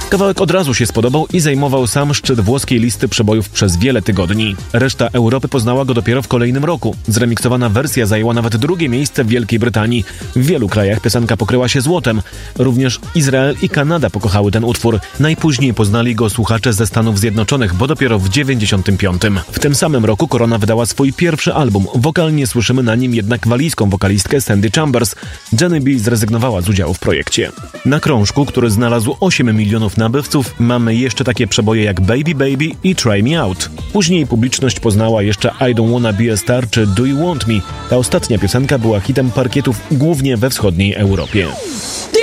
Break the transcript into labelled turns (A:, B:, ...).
A: Kawałek od razu się spodobał i zajmował sam szczyt włoskiej listy przebojów przez wiele tygodni. Reszta Europy poznała go dopiero w kolejnym roku. Zremiksowana wersja zajęła nawet drugie miejsce w Wielkiej Brytanii. W wielu krajach piosenka pokryła się złotem. Również Izrael i Kanada pokochały ten utwór. Najpóźniej poznali go słuchacze ze Stanów Zjednoczonych, bo dopiero w 95. W tym samym roku Korona wydała swój pierwszy album. Wokalnie słyszymy na nim jednak walijską wokalistkę Sandy Chambers. Jenny B zrezygnowała z udziału w projekcie. Na krążku, który znalazł 8 milionów nabywców, mamy jeszcze takie przeboje jak Baby Baby i Try Me Out. Później publiczność poznała jeszcze I Don't Wanna Be a Star czy Do You Want Me. Ta ostatnia piosenka była hitem parkietów głównie we wschodniej Europie.